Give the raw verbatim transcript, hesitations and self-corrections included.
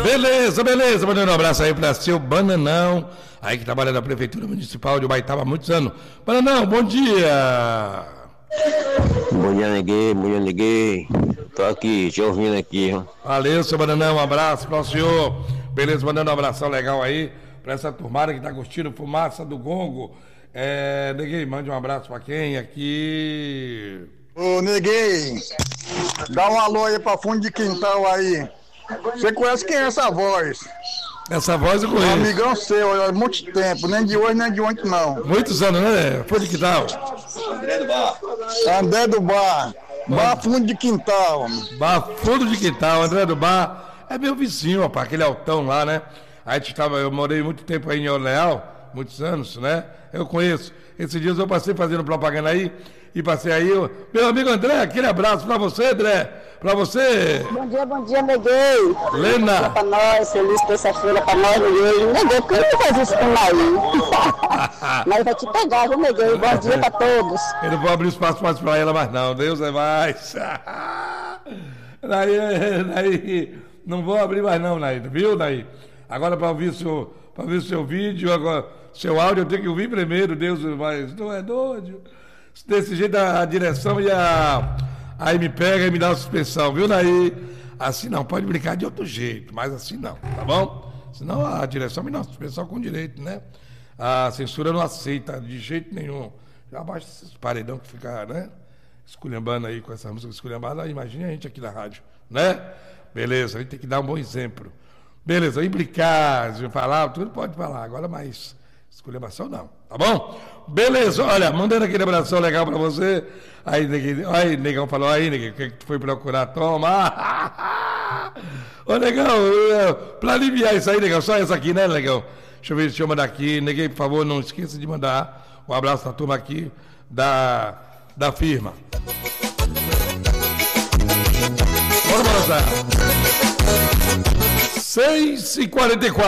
Beleza, beleza, mandando um abraço aí para seu Bananão, aí que trabalha na Prefeitura Municipal de Ubaitaba há muitos anos. Bananão, bom dia! Bom dia, Neguei, bom dia, Neguei. Tô aqui, te ouvindo aqui. Ó. Valeu, seu Bananão, um abraço para o senhor. Beleza, mandando um abração legal aí para essa turmada que tá curtindo Fumaça do Gongo. É, Neguei, mande um abraço para quem aqui? Ô, Neguei, dá um alô aí pra fundo de quintal aí. Você conhece quem é essa voz? Essa voz eu conheço. Um amigão seu, há muito tempo, nem de hoje nem de ontem não. Muitos anos, né? Fundo de quintal. André do Bar. André do Bar. Bar Fundo de Quintal. Bar Fundo de Quintal, André do Bar. É meu vizinho, rapaz, aquele altão lá, né? A gente tava, eu morei muito tempo aí em Orleal, muitos anos, né? Eu conheço. Esses dias eu passei fazendo propaganda aí e passei aí. Eu, meu amigo André, aquele abraço pra você, André. Pra você. Bom dia, bom dia, Neguei. Lena. Bom dia pra nós, feliz terça-feira pra nós, Neguei. Neguei, por que não faz isso com o Naí? Naí vai te pegar, viu, Neguei? Bom dia pra todos. Eu não vou abrir espaço mais pra ela, mas não. Deus é mais. Naí, Naí, não vou abrir mais não, Naí. Viu, Naí? Agora pra ouvir seu, pra ouvir seu vídeo, agora, seu áudio, eu tenho que ouvir primeiro, Deus é mais. Não é doido. Desse jeito a, a direção e a... Aí me pega e me dá uma suspensão, viu, Naí? Assim não, pode brincar de outro jeito, mas assim não, tá bom? Senão a direção me dá uma suspensão com direito, né? A censura não aceita de jeito nenhum. Já baixa esses paredão que fica, né? Esculhambando aí com essa música esculhambada, imagina a gente aqui na rádio, né? Beleza, a gente tem que dar um bom exemplo. Beleza, implicar, falar, tudo pode falar, agora mais esculhambação não, tá bom? Beleza, olha, mandando aquele abração legal pra você. Aí, neguinho, aí, negão falou, aí, neguinho, o que tu foi procurar? Toma! Ô, negão, pra aliviar isso aí, negão, só essa aqui, né, negão? Deixa eu ver, deixa eu mandar aqui. Neguinho, por favor, não esqueça de mandar um abraço pra turma aqui da, da firma. Bora, bora, seis e quarenta e quatro.